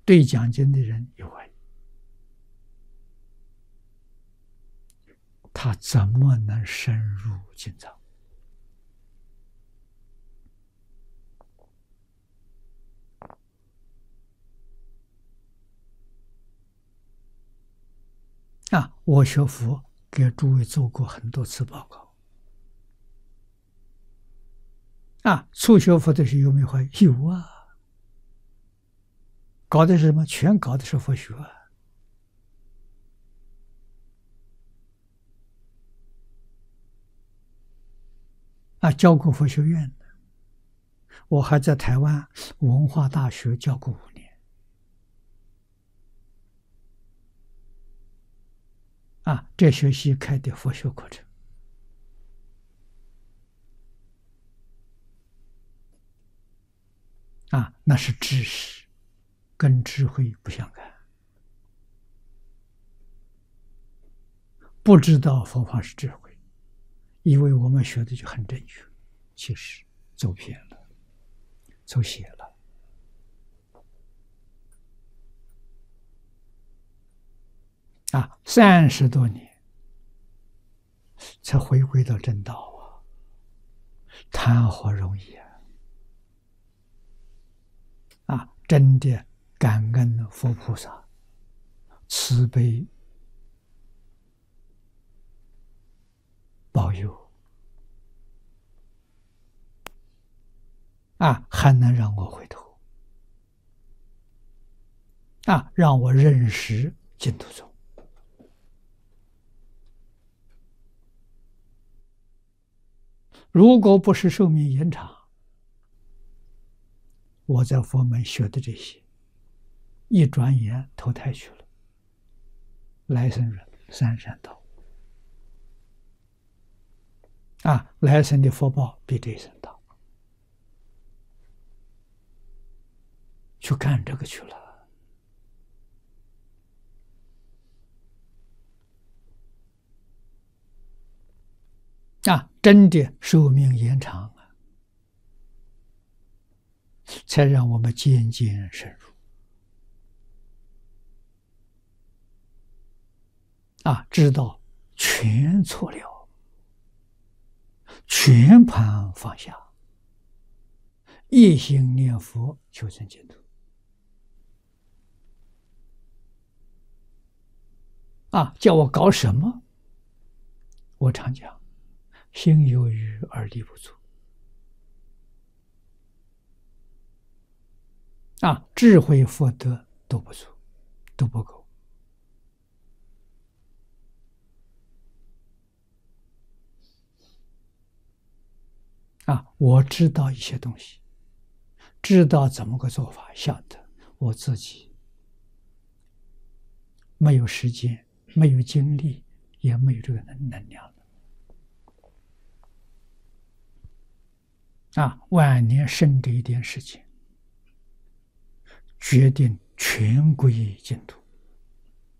对讲经的人有怀疑，他怎么能深入经藏？我学佛给诸位做过很多次报告。初学佛的时候有没有怀疑？有啊。搞的是什么？全搞的是佛学教过佛学院的，我还在台湾文化大学教过5年。这学期开的佛学课程那是知识，跟智慧不相干。不知道佛法是智慧，以为我们学的就很正确，其实走偏了，走邪了。30多年才回归到正道谈何容易真的感恩佛菩萨慈悲保佑还能让我回头让我认识净土宗。如果不是寿命延长，我在佛门学的这些，一转眼投胎去了，来生人三善道来生的福报比这一生大，去干这个去了真的寿命延长才让我们渐渐深入知道全错了，全盘放下，一心念佛求生净土叫我搞什么？我常讲，心有余而力不足智慧福德都不足，都不够我知道一些东西，知道怎么个做法，晓得我自己没有时间，没有精力，也没有这个能量晚年剩这一点时间，决定全归净土